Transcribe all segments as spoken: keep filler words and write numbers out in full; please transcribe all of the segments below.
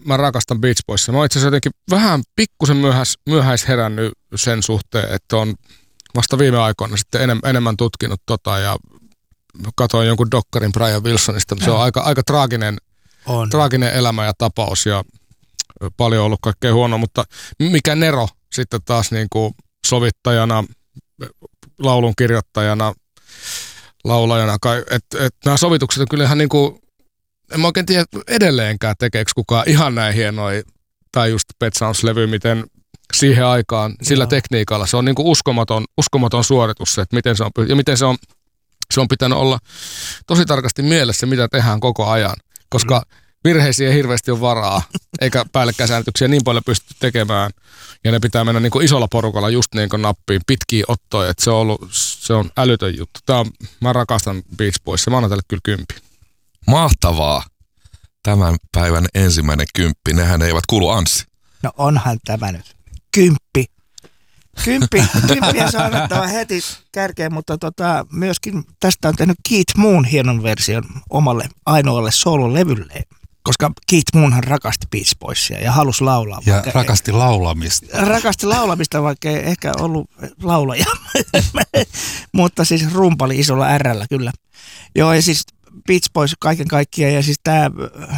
mä rakastan Beach Boysia. Mä oon itse asiassa jotenkin vähän pikkusen myöhäis, myöhäis herännyt sen suhteen, että on vasta viime aikoina sitten enem, enemmän tutkinut tota ja katsoin jonkun dokkarin Brian Wilsonista. Se on aika, aika traaginen, on. traaginen elämä ja tapaus ja paljon ollut kaikkea huonoa, mutta mikä Nero sitten taas niin kuin sovittajana, laulun kirjoittajana, laulajana, että et nämä sovitukset on kyllä ihan niin kuin, en mä oikein tiedä edelleenkään tekeekö kukaan ihan näin hienoja, tai just Pet Sounds-levy, miten siihen aikaan, sillä Joo. tekniikalla, se on niin kuin uskomaton, uskomaton suoritus se, että miten se on, ja miten se on, se on pitänyt olla tosi tarkasti mielessä, mitä tehdään koko ajan, koska mm. virheisiä ei hirveästi ole varaa, eikä päällekkäisäänityksiä niin paljon pysty tekemään, ja ne pitää mennä niin kuin isolla porukalla just niin kuin nappiin, pitkiä ottoja, että se on ollut, se on älytön juttu. Tää on, mä rakastan Beach Boysia, mä annan tälle kyllä kymppi. Mahtavaa. Tämän päivän ensimmäinen kymppi, nehän eivät kuulu Anssi. No onhan tämä nyt. Kymppi. Kymppi, kymppiä saa annettava heti kärkeen, mutta tota, myöskin tästä on tehnyt Keith Moon hienon version omalle ainoalle soololevylleen. Koska Keith Moonhan rakasti Beach Boysia ja halusi laulaa. Ja rakasti laulamista. Rakasti laulamista, vaikka ei ehkä ollut laulaja. Mutta siis rumpali isolla R:llä kyllä. Joo, ja siis Beach Boys kaiken kaikkiaan, ja siis tämä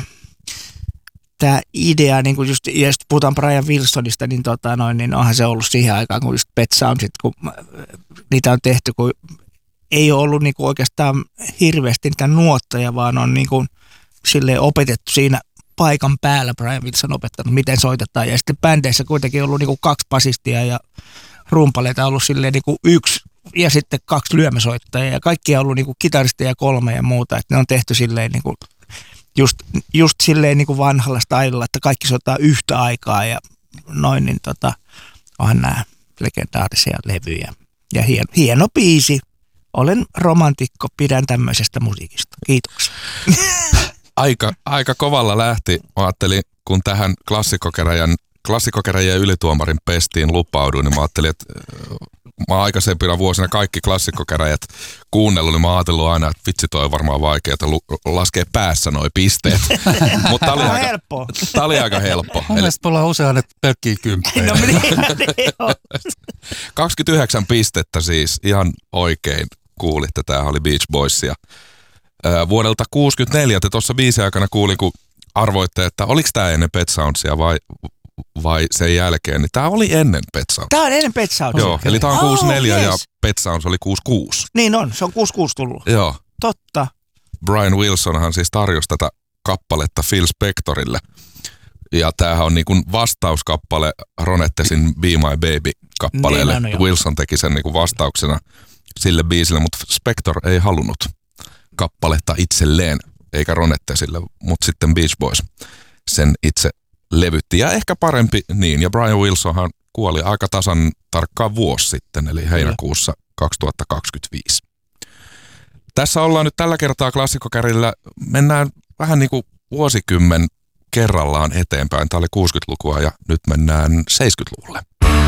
tää idea, niin kun just, ja just puhutaan Brian Wilsonista, niin, tota noin, niin onhan se ollut siihen aikaan, kun just Pet Soundsit, kun niitä on tehty, kun ei ole ollut niin kuin oikeastaan hirveästi niitä nuottoja, vaan on niin kuin silleen opetettu siinä paikan päällä, Brian Wilson opettanut, miten soitetaan, ja sitten bändeissä kuitenkin ollut niin kuin kaksi basistia ja rumpaleita ollut silleen niin kuin yksi, ja sitten kaksi lyömäsoittajaa, ja kaikki on ollut niin kuin kitaristeja kolme ja muuta, että ne on tehty silleen niin kuin just, just silleen niin kuin vanhalla stylilla, että kaikki soittaa yhtä aikaa, ja noin, niin tota, onhan nämä legendaarisia levyjä, ja hieno, hieno biisi. Olen romantikko, pidän tämmöisestä musiikista. Kiitoksia. Aika, aika kovalla lähti. Mä ajattelin, kun tähän klassikkokeräjän, klassikkokeräjän ylituomarin pestiin lupauduin, niin mä ajattelin, että mä oon aikaisempina vuosina kaikki klassikkokeräjät kuunnellut, niin mä oon ajatellut aina, että vitsi toi on varmaan vaikeaa laskee päässä noi pisteet. Mutta tää oli aika helppo. Tää oli aika helppo. Mun mielestä ollaan usein ne pelkkiä kymppejä. No niin, kaksikymmentäyhdeksän pistettä siis, ihan oikein kuulitte, tämähän oli Beach Boysia. Vuodelta kuusikymmentäneljä te tuossa biisin aikana kuulin, kun arvoitte, että oliko tämä ennen Pet Soundsia vai, vai sen jälkeen, niin tämä oli ennen Pet Soundsia. Tämä on ennen Pet Soundsia. Joo, eli tämä on kuusikymmentäneljä oh, yes. ja Pet Sounds oli kuusikymmentäkuusi. Niin on, se on kuusikymmentäkuusi tullut. Joo. Totta. Brian Wilsonhan siis tarjosi tätä kappaletta Phil Spectorille. Ja tämähän on niin kuin vastauskappale Ronettesin Be My Baby-kappaleelle. Niin, Wilson teki sen niin kuin vastauksena sille biisille, mutta Spector ei halunnut kappaletta itselleen, eikä Ronettesille, mutta sitten Beach Boys sen itse levytti. Ja ehkä parempi niin, ja Brian Wilsonhan kuoli aika tasan tarkkaan vuosi sitten, eli heinäkuussa kaksituhattakaksikymmentäviisi. Tässä ollaan nyt tällä kertaa klassikkokärillä, mennään vähän niin kuin vuosikymmen kerrallaan eteenpäin. Tämä oli kuusikymmentälukua ja nyt mennään seitsemänkymmentäluvulle.